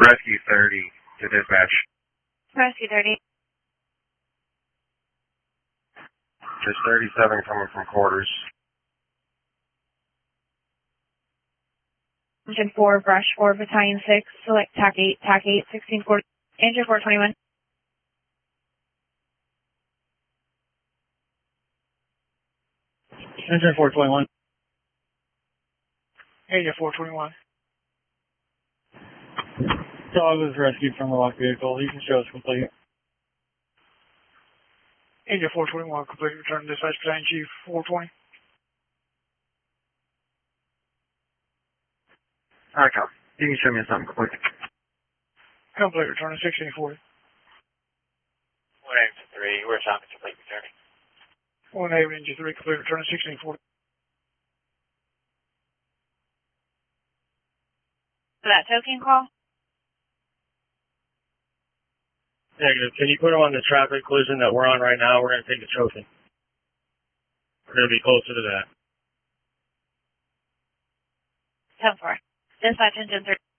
Rescue 30 to dispatch. Rescue 30. Just 37 coming from quarters. Engine 4, brush 4, battalion 6, select TAC 8, TAC 8, 1640. Engine 421. Engine 421. Engine 421. Dog was rescued from a locked vehicle. You can show us complete. Engine 421, complete. Return to dispatch, battalion chief 420. Alright, copy. You can show me something complete. Complete, return to 1640. 183, we're talking complete returning. 1 Navy Engine 3, complete. Return to 1640. For that token call? Negative. Can you put them on the traffic collision that we're on right now? We're going to take a token. We're going to be closer to that. 10-4. Dispatch engine 3.